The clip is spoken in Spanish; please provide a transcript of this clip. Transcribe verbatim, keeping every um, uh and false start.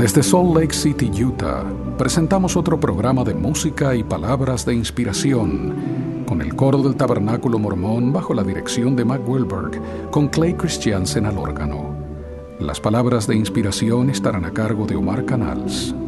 Desde Salt Lake City, Utah, presentamos otro programa de música y palabras de inspiración, con el coro del Tabernáculo Mormón bajo la dirección de Mac Wilberg, con Clay Christiansen al órgano. Las palabras de inspiración estarán a cargo de Omar Canals.